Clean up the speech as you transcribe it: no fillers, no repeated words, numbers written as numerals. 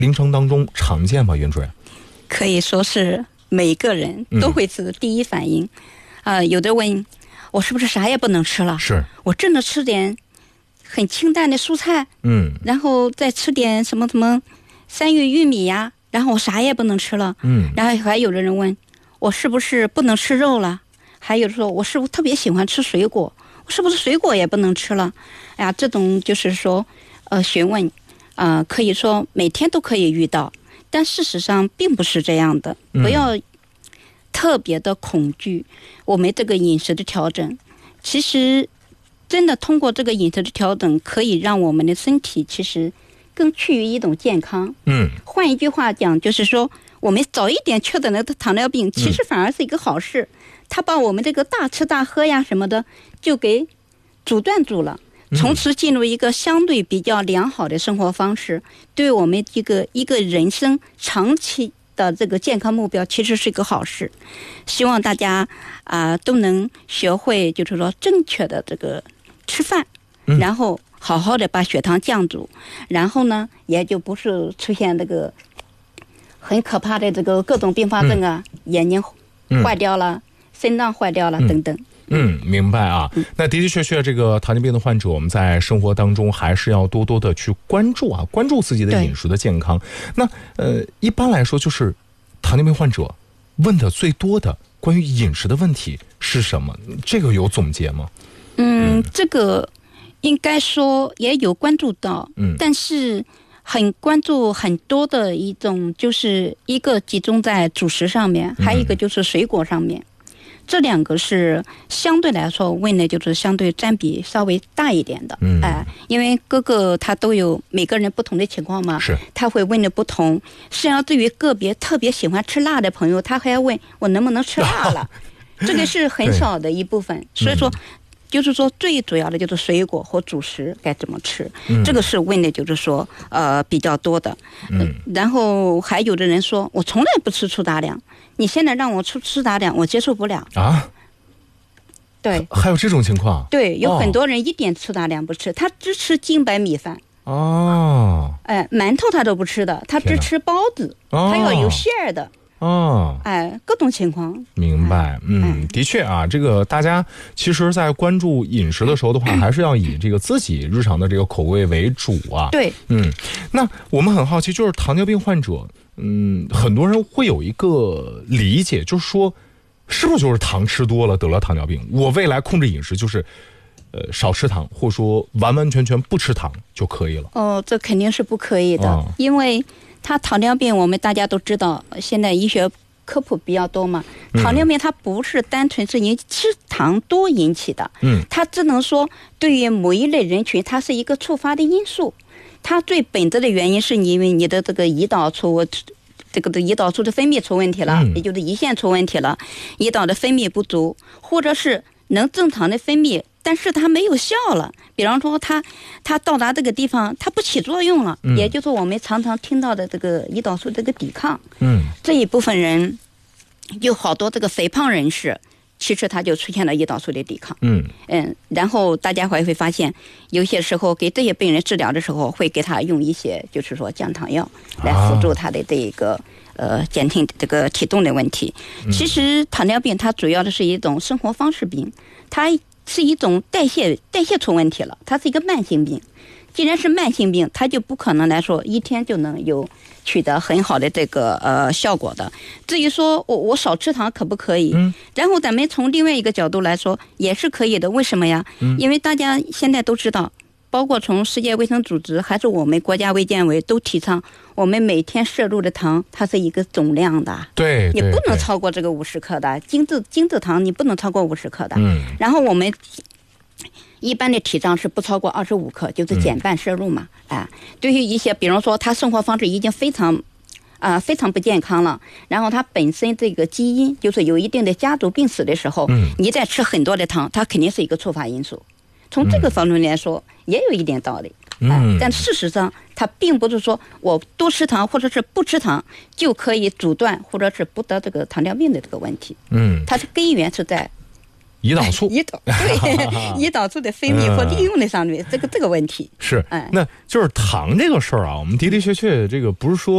临床当中常见吗？袁主任？ 可以说是每个人都会是第一反应。有的问我是不是啥也不能吃了？ 是我真的吃点很清淡的蔬菜，然后再吃点什么山芋、玉米呀，然后我啥也不能吃了。然后还有的人问我是不是不能吃肉了？还有说我是不是特别喜欢吃水果？我是不是水果也不能吃了？哎呀，这种就是说询问可以说每天都可以遇到，但事实上并不是这样的。不要特别的恐惧我们这个饮食的调整，其实真的通过这个饮食的调整，可以让我们的身体其实更趋于一种健康。换一句话讲，就是说我们早一点确诊了糖尿病，其实反而是一个好事。它把我们这个大吃大喝呀什么的就给阻断住了，从此进入一个相对比较良好的生活方式，对我们一个人生长期的这个健康目标其实是一个好事。希望大家都能学会就是说正确的这个吃饭，然后好好的把血糖降住，然后呢也就不是出现这个很可怕的这个各种并发症啊，眼睛坏掉了，肾脏坏掉了等等。 明白啊。那的的确确，这个糖尿病的患者，我们在生活当中还是要多多的去关注关注自己的饮食的健康。那一般来说，就是糖尿病患者问的最多的关于饮食的问题是什么？这个有总结吗？ 这个应该说也有关注到，但是很关注很多的一种，就是一个集中在主食上面，还有一个就是水果上面。这两个是相对来说问的就是相对占比稍微大一点的。因为各个他都有每个人不同的情况嘛， 是他会问的不同。实际上对于个别特别喜欢吃辣的朋友，他还要问我能不能吃辣了，这个是很少的一部分。所以说就是说最主要的就是水果和主食该怎么吃，这个是问的就是说比较多的。然后还有的人说我从来不吃粗杂粮，你现在让我吃粗杂粮我接受不了啊。对， 还有这种情况？ 对，有很多人一点粗杂粮不吃，他只吃精白米饭。馒头他都不吃的，他只吃包子，他要有馅儿的。各种情况。 明白。的确这个大家其实在关注饮食的时候的话，还是要以这个自己日常的这个口味为主对。 那我们很好奇，就是糖尿病患者很多人会有一个理解，就是说是不是就是糖吃多了得了糖尿病，我未来控制饮食就是少吃糖，或者说完完全全不吃糖就可以了？ 这肯定是不可以的。因为它糖尿病我们大家都知道，现在医学科普比较多嘛，糖尿病它不是单纯是因吃糖多引起的，它只能说对于某一类人群它是一个触发的因素，它最本质的原因是因为你的这个胰岛素的分泌出问题了，也就是胰腺出问题了，胰岛的分泌不足，或者是能正常的分泌但是它没有效了，比方说它到达这个地方它不起作用了，也就是我们常常听到的这个胰岛素这个抵抗。这一部分人有好多这个肥胖人士，其实他就出现了胰岛素的抵抗。然后大家会发现有些时候给这些病人治疗的时候会给他用一些就是说降糖药来辅助他的这个减轻这个体重的问题。其实糖尿病它主要的是一种生活方式病，它是一种代谢出问题了，它是一个慢性病。既然是慢性病，它就不可能来说一天就能有取得很好的这个效果的。至于说我少吃糖可不可以？然后咱们从另外一个角度来说也是可以的。为什么呀？因为大家现在都知道，包括从世界卫生组织还是我们国家卫健委都提倡，我们每天摄入的糖它是一个总量的， 对， 你不能超过这个50克的精制糖，你不能超过50克的。然后我们一般的体trọng是不超过25克，就是减半摄入嘛。对于一些比如说他生活方式已经非常不健康了，然后他本身这个基因就是有一定的家族病史的时候，你再吃很多的糖，它肯定是一个触发因素。从这个方面来说也有一点道理。但事实上它并不是说我多吃糖或者是不吃糖就可以阻断或者是不得这个糖尿病的这个问题。它的根源是在胰岛素， 胰岛素的分泌或利用的上面这个问题。 是，那就是糖这个事儿我们的确确这个不是说